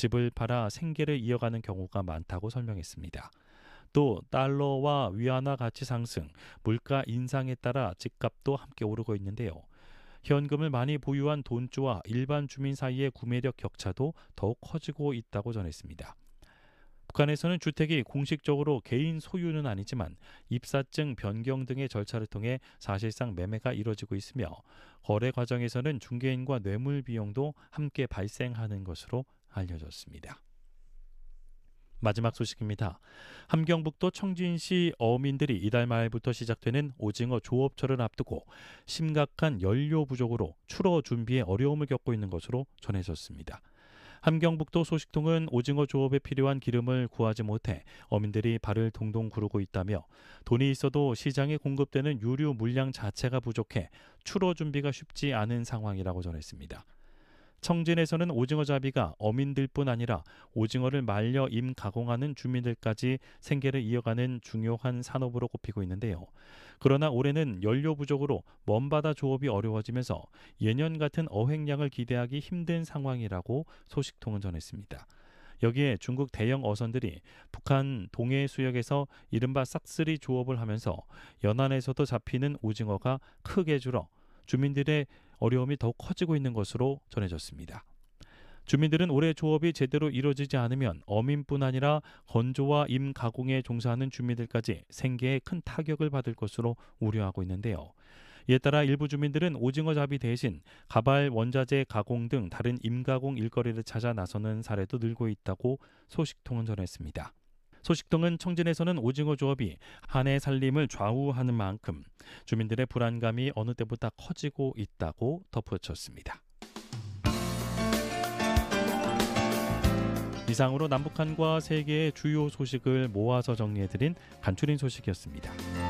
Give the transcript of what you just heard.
집을 팔아 생계를 이어가는 경우가 많다고 설명했습니다. 또 달러와 위안화 가치 상승, 물가 인상에 따라 집값도 함께 오르고 있는데요. 현금을 많이 보유한 돈주와 일반 주민 사이의 구매력 격차도 더욱 커지고 있다고 전했습니다. 북한에서는 주택이 공식적으로 개인 소유는 아니지만 입사증 변경 등의 절차를 통해 사실상 매매가 이뤄지고 있으며 거래 과정에서는 중개인과 뇌물 비용도 함께 발생하는 것으로 알려졌습니다. 마지막 소식입니다. 함경북도 청진시 어민들이 이달 말부터 시작되는 오징어 조업철을 앞두고 심각한 연료 부족으로 출어 준비에 어려움을 겪고 있는 것으로 전해졌습니다. 함경북도 소식통은 오징어 조업에 필요한 기름을 구하지 못해 어민들이 발을 동동 구르고 있다며 돈이 있어도 시장에 공급되는 유류 물량 자체가 부족해 출어 준비가 쉽지 않은 상황이라고 전했습니다. 청진에서는 오징어 잡이가 어민들뿐 아니라 오징어를 말려 임 가공하는 주민들까지 생계를 이어가는 중요한 산업으로 꼽히고 있는데요. 그러나 올해는 연료 부족으로 먼바다 조업이 어려워지면서 예년 같은 어획량을 기대하기 힘든 상황이라고 소식통은 전했습니다. 여기에 중국 대형 어선들이 북한 동해 수역에서 이른바 싹쓸이 조업을 하면서 연안에서도 잡히는 오징어가 크게 줄어 주민들의 어려움이 더욱 커지고 있는 것으로 전해졌습니다. 주민들은 올해 조업이 제대로 이루어지지 않으면 어민뿐 아니라 건조와 임 가공에 종사하는 주민들까지 생계에 큰 타격을 받을 것으로 우려하고 있는데요. 이에 따라 일부 주민들은 오징어 잡이 대신 가발, 원자재 가공 등 다른 임가공 일거리를 찾아 나서는 사례도 늘고 있다고 소식통은 전했습니다. 소식통은 청진에서는 오징어 조업이 한 해 살림을 좌우하는 만큼 주민들의 불안감이 어느 때보다 커지고 있다고 덧붙였습니다. 이상으로 남북한과 세계의 주요 소식을 모아서 정리해드린 간추린 소식이었습니다.